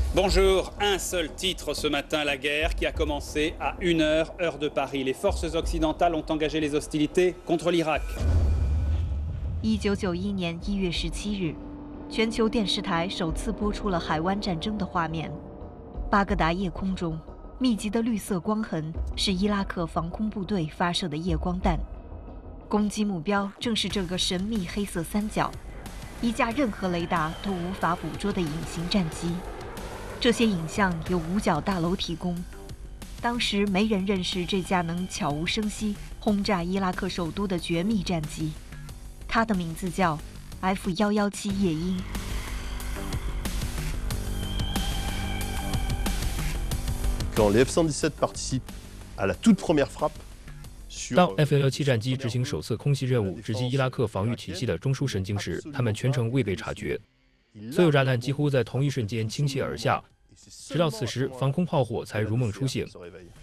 Bonjour, un seul titre ce matin, la guerre qui a commencé à 1h, heure de Paris. Les forces occidentales ont engagé les hostilités contre l'Irak. 1991年1月17日，全球电视台首次播出了海湾战争的画面。巴格达夜空中，密集的绿色光痕是伊拉克防空部队发射的夜光弹，攻击目标正是这个神秘黑色三角，一架任何雷达都无法捕捉的隐形战机。这些影像由五角大楼提供。当时没人认识这架能悄无声息轰炸伊拉克首都的绝密战机，它的名字叫 F-117夜鹰。 Quand les F-117 participent à la toute première frappe。 当 F-117战机执行首次空袭任务，直击伊拉克防御体系的中枢神经时，他们全程未被察觉。所有炸弹几乎在同一瞬间倾泻而下，直到此时，防空炮火才如梦初醒。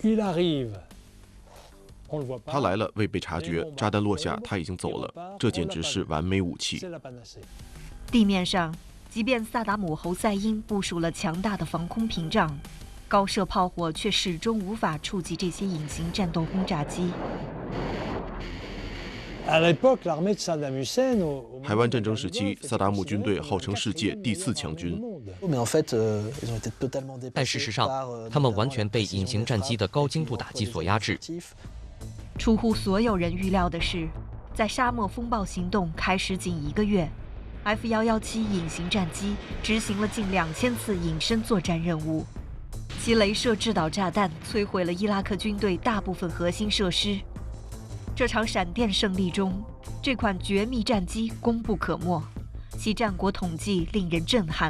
他来了，未被察觉，炸弹落下，他已经走了，这简直是完美武器。 地面上，即便萨达姆侯赛因部署了强大的防空屏障，高射炮火却始终无法触及这些隐形战斗轰炸机。 海湾战争时期，萨达姆军队号称世界第4强军。 但事实上，他们完全被隐形战机的高精度打击所压制。 出乎所有人预料的是，在沙漠风暴行动开始仅1个月 ，F-117隐形战机执行了近2000次隐身作战任务，其雷射制导炸弹摧毁了伊拉克军队大部分核心设施。这场闪电胜利中，这款绝密战机功不可没，其战果统计令人震撼。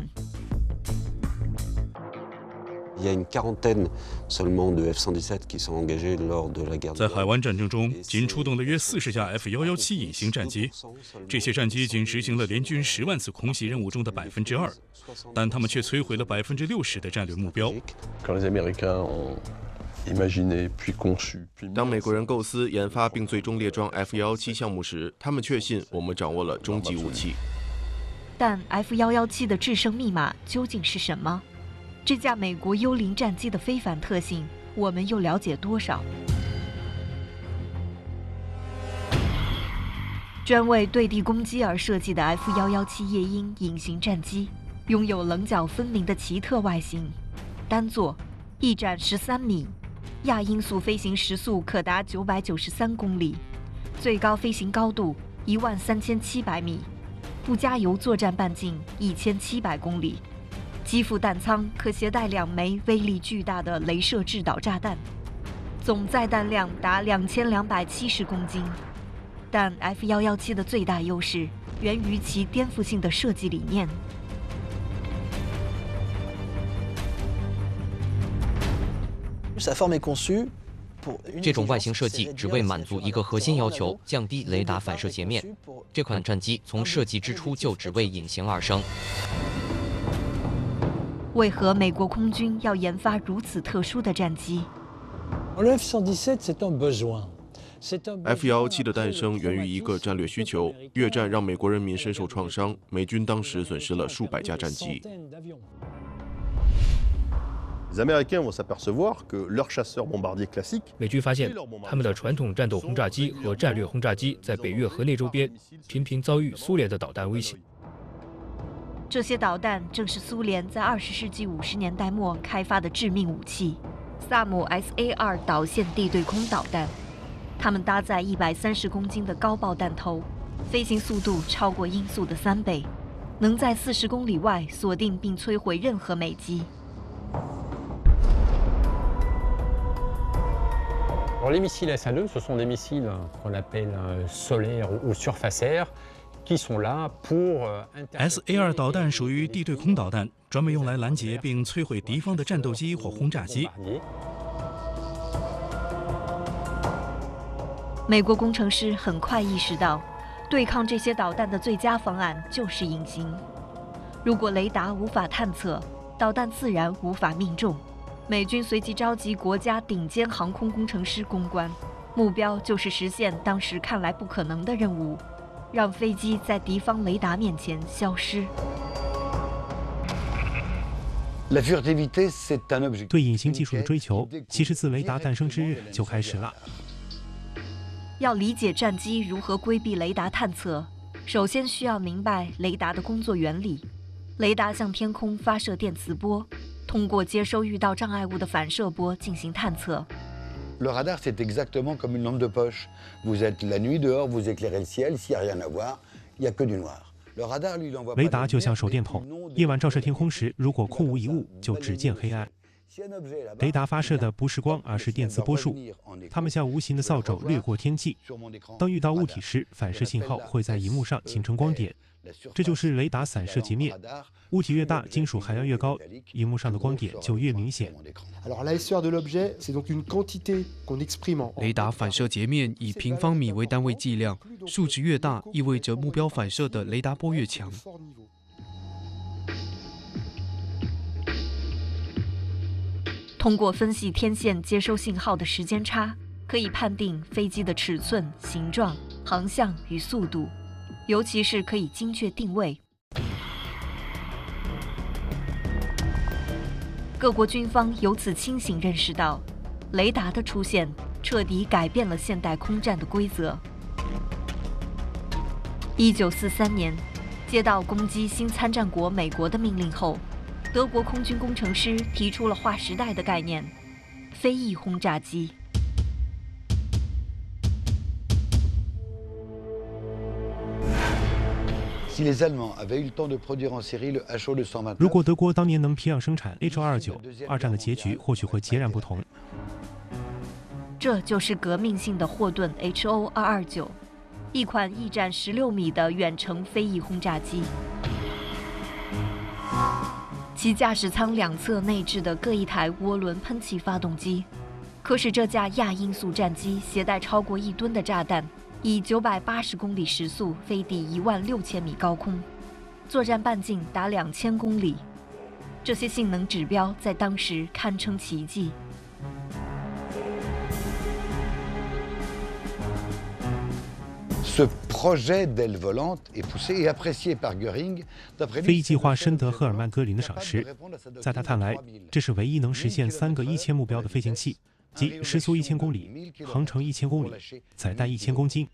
在海湾战争中，仅出动了约40架 F-117隐形战机，这些战机仅执行了联军10万次空袭任务中的2%，但他们却摧毁了60%的战略目标。 当美国人构思、研发并最终列装 F-117项目时，他们确信我们掌握了终极武器。 但 F-117的制胜密码究竟是什么？这架美国幽灵战机的非凡特性，我们又了解多少？专为对地攻击而设计的 F-117夜鹰隐形战机，拥有棱角分明的奇特外形，单座，翼展13米。亚音速飞行时速可达993公里，最高飞行高度13700米，不加油作战半径1700公里。机腹弹舱可携带2枚威力巨大的雷射制导炸弹，总载弹量达2270公斤。但 F-117的最大优势源于其颠覆性的设计理念。 这种外形设计只为满足一个核心要求：降低雷达反射截面。这款战机从设计之初就只为隐形而生。 为何美国空军要研发如此特殊的战机？ F-117的诞生源于一个战略需求。越战让美国人民深受创伤，美军当时损失了数百架战机。 美军发现，他们的传统战斗轰炸机和战略轰炸机在北约河内周边频频遭遇苏联的导弹威胁。 这些导弹正是苏联在20世纪50年代末开发的致命武器——萨姆 SA-2导线地对空导弹。它们搭载130公斤的高爆弹头，飞行速度超过音速的3倍，能在40公里外锁定并摧毁任何美机。 Les missiles SALE, ce sont des missiles qu'on appelle solaires ou surfacières, qui sont là pour SA-2导弹属于地对空导弹，专门用来拦截并摧毁敌方的战斗机或轰炸机。 美国工程师很快意识到，对抗这些导弹的最佳方案就是隐形。如果雷达无法探测，导弹自然无法命中。美军随即召集国家顶尖航空工程师攻关，目标就是实现当时看来不可能的任务，让飞机在敌方雷达面前消失。 对隐形技术的追求，其实自雷达诞生之日就开始了。 要理解战机如何规避雷达探测，首先需要明白雷达的工作原理。雷达向天空发射电磁波，通过接收遇到障碍物的反射波进行探测。 Le radar, c'est exactement comme une lampe de poche. Vous êtes la nuit dehors, vous éclairez le ciel, s'il n'y a rien à voir, il n'y a que du noir. 雷达就像手电筒，夜晚照射天空时，如果空无一物，就只见黑暗。雷达发射的不是光，而是电磁波束，它们像无形的扫帚掠过天际。当遇到物体时，反射信号会在荧幕上形成光点，这就是雷达散射截面。物体越大，金属含量越高，荧幕上的光点就越明显。 雷达反射截面以平方米为单位计量，数值越大，意味着目标反射的雷达波越强。 通过分析天线接收信号的时间差，可以判定飞机的尺寸、形状、航向与速度，尤其是可以精确定位。各国军方由此清醒认识到，雷达的出现彻底改变了现代空战的规则。1943年，接到攻击新参战国美国的命令后，德国空军工程师提出了划时代的概念——飞翼轰炸机。 如果德国当年能批量生产 H-229，二战的结局或许会截然不同。 这就是革命性的霍顿 HO-229， 一款翼展16米的远程飞翼轰炸机。其驾驶舱两侧内置的各一台涡轮喷气发动机，可使这架亚音速战机携带超过1吨的炸弹，以980公里时速飞抵16000米高空，作战半径达2000公里。这些性能指标在当时堪称奇迹。 飞翼计划深得赫尔曼·戈林的赏识，在他看来，这是唯一能实现3个1000目标的飞行器，即时速1000公里、航程1000公里、载弹1000公斤。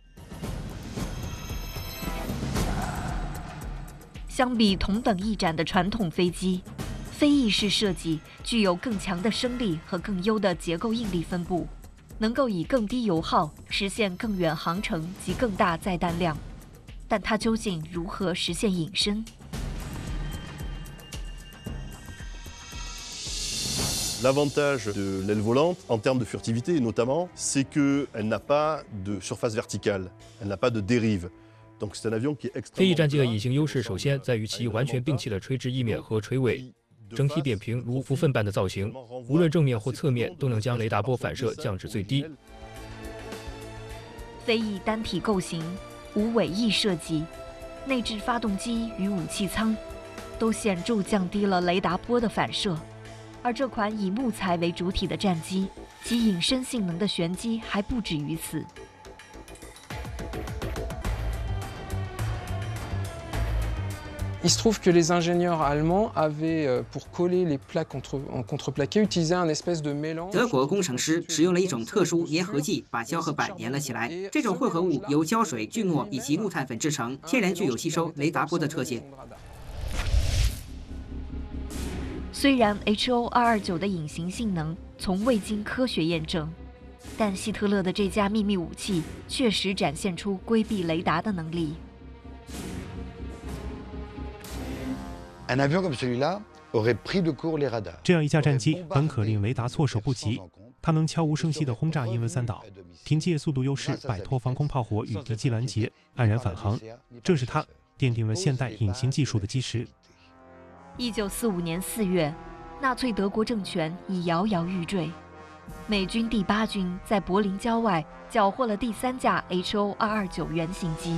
相比同等翼展的传统飞机，飞翼式设计具有更强的升力和更优的结构应力分布，能够以更低油耗实现更远航程及更大载弹量。但它究竟如何实现隐身 ？L'avantage de l'aile volante, en termes de furtivité notamment, c'est qu'elle n'a pas de surface verticale, elle n'a pas de dérive. Donc c'est un avion qui est extrêmement. 飞翼战机的隐形优势首先在于其完全摒弃了垂直翼面和垂尾，整体扁平如扶粪般的造型，无论正面或侧面都能将雷达波反射降至最低。 飞翼单体构型、无尾翼设计、内置发动机与武器舱，都显著降低了雷达波的反射。而这款以木材为主体的战机，其隐身性能的玄机还不止于此。 Il se trouve que les ingénieurs allemands avaient, pour coller les plaques contreplaquées, utilisé un espèce de mélange. 德国工程师使用了一种特殊粘合剂，把胶合板粘了起来。这种混合物由胶水、锯末以及木炭粉制成，天然具有吸收雷达波的特性。 虽然 HO-229的隐形性能从未经科学验证，但希特勒的这架秘密武器确实展现出规避雷达的能力。 这样一架战机本可令雷达措手不及，它能悄无声息地轰炸英文三岛，凭借速度优势摆脱防空炮火与敌机拦截，安然返航。这是它奠定了现代隐形技术的基石。 1945年4月，纳粹德国政权已摇摇欲坠，美军第8军在柏林郊外缴获了第3架 HO-229原型机。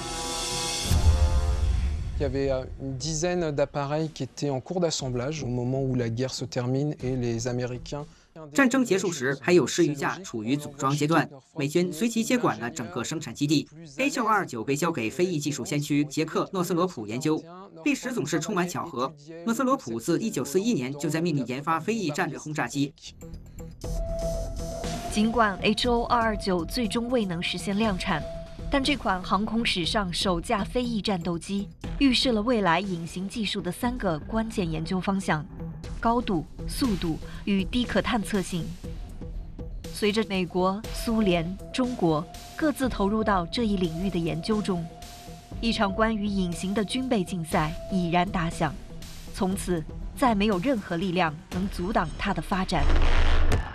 Il y avait une dizaine d'appareils qui étaient en cours d'assemblage au moment où la guerre se termine et les Américains. 战争结束时，还有10余架处于组装阶段，美军随即接管了整个生产基地。H229被交给非裔技术先驱杰克·诺斯罗普研究。历史总是充满巧合，诺斯罗普自1941年就在秘密研发非裔战略轰炸机。 尽管 HO229最终未能实现量产，但这款航空史上首架非裔战斗机预示了未来隐形技术的3个关键研究方向：高度、速度与低可探测性。随着美国、苏联、中国各自投入到这一领域的研究中，一场关于隐形的军备竞赛已然打响。从此，再没有任何力量能阻挡它的发展。